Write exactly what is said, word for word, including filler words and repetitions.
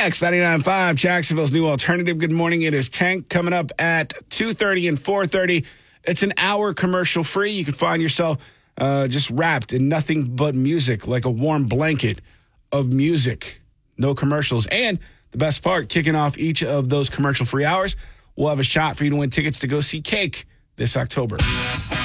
X ninety-nine point five, Jacksonville's new alternative. Good morning. It is Tank coming up at two thirty and four thirty. It's an hour commercial free. You can find yourself uh, just wrapped in nothing but music, like a warm blanket of music. No commercials. And the best part, kicking off each of those commercial free hours, we'll have a shot for you to win tickets to go see Cake this October.